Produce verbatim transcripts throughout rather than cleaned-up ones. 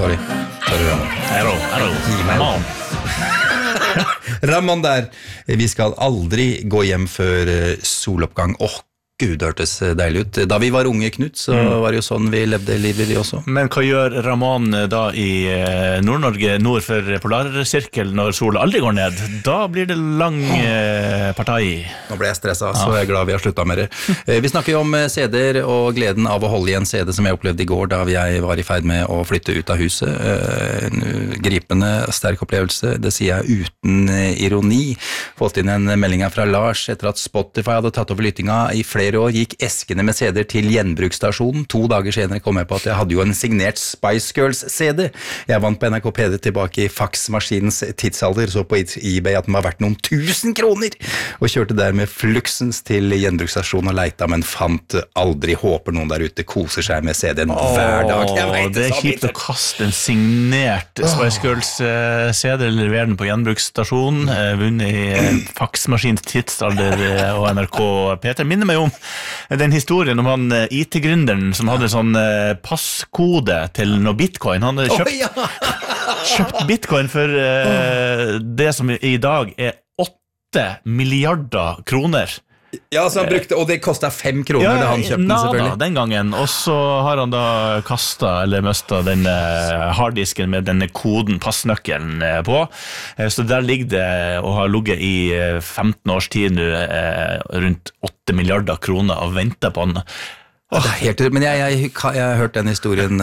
Sorry, sorry Ramon. Hello, hello, Ramon. Ramon der, vi skal aldri gå hjem før soloppgang. Åh, Gud, det hørtes deilig ut. Da vi var unge, Knut, så mm. var det jo sånn vi levde livet vi også. Men hva gjør Ramon da i Nord-Norge, nord for Polarsirkel, når sola aldri går ned? Da blir det lang eh, partai. Nå ble jeg stresset, så jeg er glad vi har sluttet med det. Vi snakker jo om C D-er og gleden av å holde i en C D som jeg opplevde i går da jeg var i ferd med å flytte ut av huset. En gripende, sterk opplevelse, det sier jeg uten ironi. Fått inn en melding her fra Lars etter at Spotify hadde tatt over lyttinga i flere år, gikk eskene med C D-er til gjenbruksstasjonen. To dager senere kom jeg på at jeg hadde jo en signert Spice Girls-C D. Jeg vant på N R K P D tilbake i faksmaskinens tidsalder, så på eBay at den var verdt noen tusen kroner, og kjørte der med fluksens til gjenbruksstasjonen og leita, men fant aldri. Håper noen der ute koser seg med C D-en hver dag. Jeg vet, det er kjipt å kaste en signert Spice Girls-C D, eller levere den på gjenbruksstasjonen, vunnet i faksmaskinens tidsalder og N R K P T. Minner meg om den historien om han I T-gründeren som hadde sånn passkode til noe bitcoin. Han hadde kjøpt, oh, ja. kjøpt bitcoin for uh, det som i dag er åtte milliarder kroner. Ja, så han brukte, og det kostet fem kroner ja, da han kjøpte den selvfølgelig. Ja, den gangen, og så har han da kastet eller mistet den harddisken med denne koden, passnøkkelen på, så der ligger det og har ligget i femten års tid nu, rundt åtte milliarder kroner og venter på den. Oh. Det er helt, men jeg, jeg, jeg har hørt den historien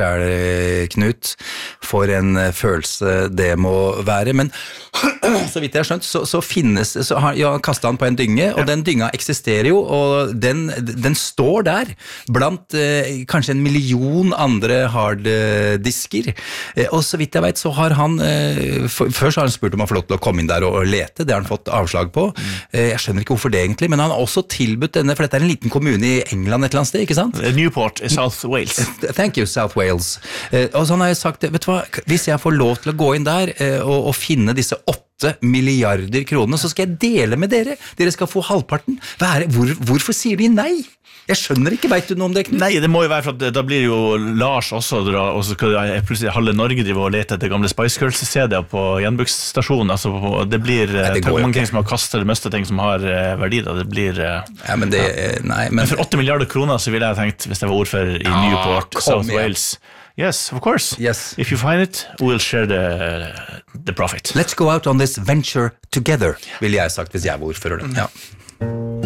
selv, Knut, for en følelse det må være, men så vidt jeg har skjønt, så, så finnes, så har jeg kastet han på en dynge, og ja. Den dynga eksisterer jo, og den, den står der, blant eh, kanskje en million andre harddisker, eh, og så vidt jeg vet, så har han, eh, for, først har han spurt om han får lov til å komme inn der og, og lete, det har han fått avslag på, mm. eh, jeg skjønner ikke hvorfor det egentlig, men han har også tilbudt denne, for dette er en liten kommune i England et eller annet sted, ikke sant? Newport, South Wales. Thank you, South Wales. Eh, og så han har jeg sagt, vet du hva, hvis jeg får lov til å gå inn der eh, og, og finne disse åtte milliarder kroner, så skal jeg dele med dere. Dere skal få halvparten. Hva er det? Hvor, hvorfor sier de nei? Jeg skjønner ikke, vet du noe om det, Knut? Nei, det må jo være for at da blir jo Lars også dra, og så skal plutselig halve Norge drive og lete etter gamle Spice Girls-C D-er på gjenbruksstasjonen. Altså, det blir ja, det mange ting som har kastet, det meste ting som har verdi da. Det blir ja, men det, ja. Nei, men, men for åtte milliarder kroner så ville jeg tenkt, hvis jeg var ordfører i ah, Newport, South igjen. Wales. Yes, of course. Yes. If you find it, we'll share the, the profit. Let's go out on this venture together, ville jeg sagt hvis jeg var ordfører. Ja.